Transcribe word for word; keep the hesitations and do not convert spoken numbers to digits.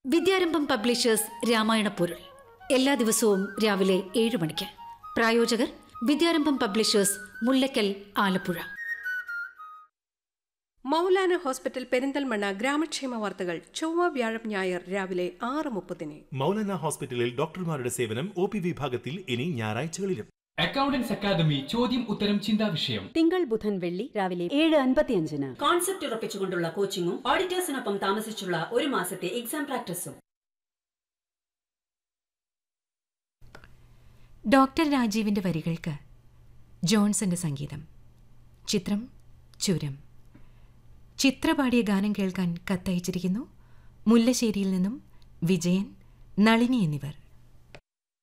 വിദ്യാരംഭം publishers Ramayana പൊരുൾ എല്ലാ ദിവസവും രാവിലെ ഏഴ് മണിക്ക്. പ്രായോജകർ വിദ്യാരംഭം പബ്ലിഷേഴ്സ്, മുല്ലക്കൽ, ആലപ്പുഴ. മൗലാന ഹോസ്പിറ്റൽ പെരിന്തൽമണ്ണ ഗ്രാമക്ഷേമ വാർത്തകൾ ചൊവ്വ, വ്യാഴം, ഞായർ രാവിലെ ആറ് മുപ്പതിന്. മൗലാന ഹോസ്പിറ്റലിൽ ഡോക്ടർമാരുടെ സേവനം ഒ പി വിഭാഗത്തിൽ ഇനി ഞായറാഴ്ചകളിലും. അക്കൗണ്ടൻസ് അക്കാദമി ചോദ്യം ഉത്തരം ചിന്താ വിഷയം തിങ്കൾ, ബുധൻ, വെള്ളി രാവിലെ ഏഴ് അൻപത്തിയഞ്ചിന്. കോൺസെപ്റ്റ് ഉറപ്പിച്ചുകൊണ്ടുള്ള കോച്ചിങ്ങും ഓഡിറ്റേഴ്സിനൊപ്പം താമസിച്ചുള്ള ഒരു മാസത്തെ എക്സാം പ്രാക്ടീസും. ഡോക്ടർ രാജീവിന്റെ വരികൾക്ക് ജോൺസന്റെ സംഗീതം. ചിത്രം ചുരം. ചിത്രപാടിയ ഗാനം കേൾക്കാൻ കത്തയച്ചിരിക്കുന്നു മുല്ലശ്ശേരിയിൽ നിന്നും വിജയൻ, നളിനി എന്നിവർ.